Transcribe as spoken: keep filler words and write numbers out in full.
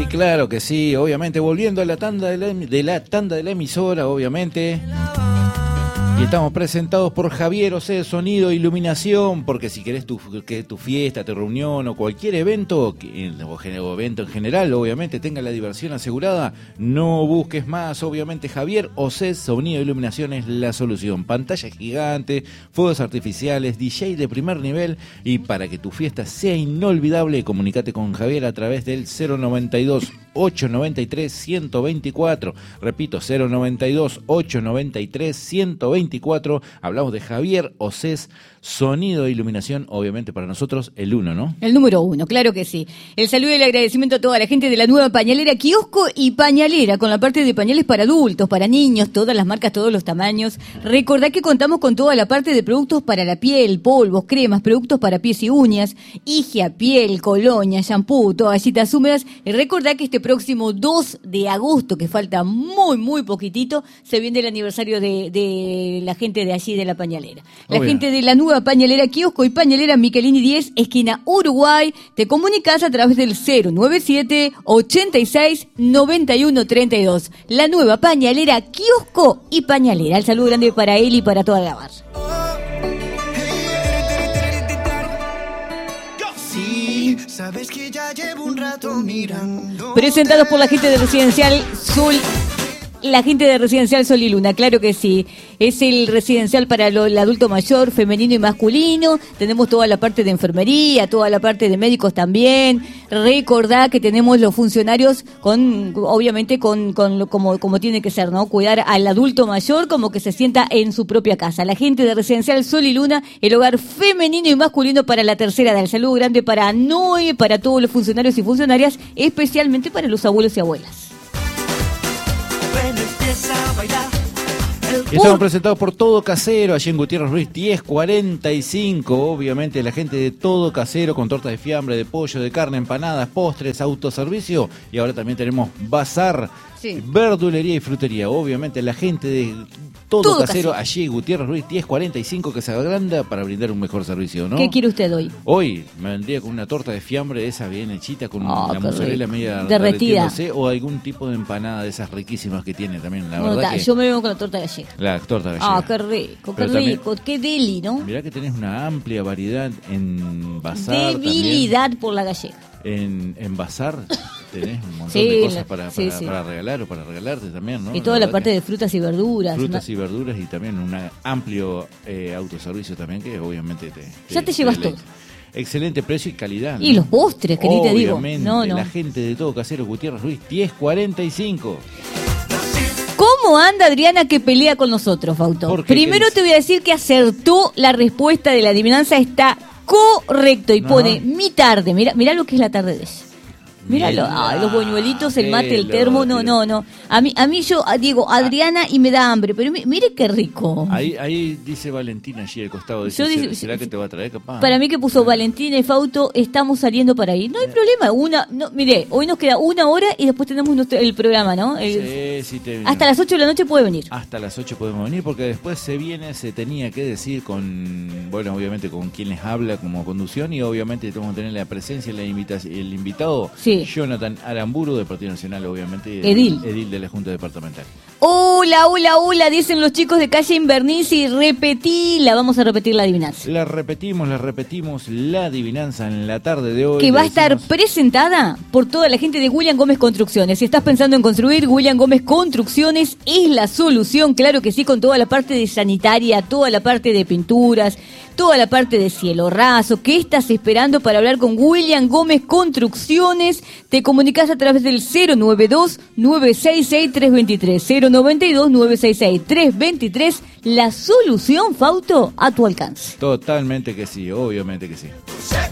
sí, claro que sí, obviamente, volviendo a la tanda de la, de la tanda de la emisora, obviamente. Y estamos presentados por Javier Osés, Sonido e Iluminación, porque si querés tu, que tu fiesta, tu reunión o cualquier evento, o, o evento en general, obviamente tenga la diversión asegurada, no busques más, obviamente Javier Osés, Sonido e Iluminación es la solución. Pantalla gigante, fuegos artificiales, D J de primer nivel, y para que tu fiesta sea inolvidable, comunícate con Javier a través del cero noventa y dos, ochocientos noventa y tres, ciento veinticuatro, repito, cero noventa y dos, ochocientos noventa y tres, ciento veinticuatro. Hablamos de Javier Osés, Sonido e Iluminación, obviamente para nosotros el uno, ¿no? El número uno, claro que sí. El saludo y el agradecimiento a toda la gente de la nueva pañalera, kiosco y pañalera, con la parte de pañales para adultos, para niños, todas las marcas, todos los tamaños. Recordá que contamos con toda la parte de productos para la piel, polvos, cremas, productos para pies y uñas, higia, piel, colonia, shampoo, toallitas húmedas. Y recordá que este próximo dos de agosto, que falta muy, muy poquitito, se viene el aniversario de, de la gente de allí de la pañalera. La Obvio. gente de la nueva pañalera, kiosco y pañalera Michelini diez, esquina Uruguay. Te comunicas a través del cero noventa y siete, ochenta y seis, noventa y uno, treinta y dos. La nueva pañalera, kiosco y pañalera. El saludo grande para él y para toda la barra. Sí, sabes que ya llevo un rato mirando. Presentados por la gente de Residencial Sol. La gente de Residencial Sol y Luna, claro que sí. Es el residencial para lo, el adulto mayor, femenino y masculino. Tenemos toda la parte de enfermería, toda la parte de médicos también. Recordá que tenemos los funcionarios con, obviamente, con, con como, como tiene que ser, ¿no? Cuidar al adulto mayor como que se sienta en su propia casa. La gente de Residencial Sol y Luna, el hogar femenino y masculino para la tercera edad. El saludo grande para Noé, para todos los funcionarios y funcionarias, especialmente para los abuelos y abuelas. Estamos presentados por Todo Casero, allí en Gutiérrez Ruiz diez cuarenta y cinco, obviamente la gente de Todo Casero con tortas de fiambre, de pollo, de carne, empanadas, postres, autoservicio, y ahora también tenemos bazar, sí, verdulería y frutería, obviamente la gente de Todo, Todo casero, casero, allí Gutiérrez Ruiz diez cuarenta y cinco, que se agranda para brindar un mejor servicio, ¿no? ¿Qué quiere usted hoy? Hoy me vendría con una torta de fiambre de esa bien hechita, con oh, la mozzarella media derretida, o algún tipo de empanada de esas riquísimas que tiene también, la no, verdad ta, que... Yo me vengo con la torta gallega. La torta gallega. Ah, qué rico, qué Pero rico, también, qué deli, ¿no? Mirá que tenés una amplia variedad en bazar. Debilidad también. Por la gallega. En, en bazar tenés un montón sí, de cosas la, para, sí, para, sí. para regalar o para regalarte también, ¿no? Y toda la, la parte de frutas y verduras. Frutas una... y verduras y también un amplio eh, autoservicio también que obviamente te... Ya te, te llevas te todo. Excelente precio y calidad, y ¿no? Los postres, que ni te digo. No, no. La gente de Todo Casero, Gutiérrez Ruiz diez cuarenta y cinco. ¿Cómo anda Adriana que pelea con nosotros, Fausto? Primero te voy a decir que acertó la respuesta de la adivinanza, está correcto y no. Pone mi tarde. Mira, mira lo que es la tarde de ella. Míralo, ay, los buñuelitos, el mate, el termo, no, no, no. A mí, a mí yo digo Adriana y me da hambre, pero mire qué rico. Ahí, ahí dice Valentina allí al costado. Dice, dice, ¿será que te va a traer capaz? Para mí que puso Valentina y Fausto, estamos saliendo para ahí. No hay problema, una, no, mire, hoy nos queda una hora y después tenemos nuestro, el programa, ¿no? El, sí, sí. Te, hasta las ocho de la noche puede venir. Hasta las ocho podemos venir porque después se viene, se tenía que decir con, bueno, obviamente con quien les habla como conducción y obviamente tenemos que tener la presencia, la invita, el invitado, sí. Jonathan Aramburu del Partido Nacional, obviamente. Edil. Edil de la Junta Departamental. Hola, hola, hola, dicen los chicos de calle Invernici, repetila, vamos a repetir la adivinanza. La repetimos, la repetimos, la adivinanza en la tarde de hoy. Que va a decimos... estar presentada por toda la gente de William Gómez Construcciones. Si estás pensando en construir, William Gómez Construcciones es la solución, claro que sí, con toda la parte de sanitaria, toda la parte de pinturas, toda la parte de cielo raso. ¿Qué estás esperando para hablar con William Gómez Construcciones? Te comunicas a través del cero noventa y dos, nueve seis seis, tres dos tres, cero noventa y dos, nueve seis seis, tres dos tres, la solución, Fausto, a tu alcance. Totalmente que sí, obviamente que sí.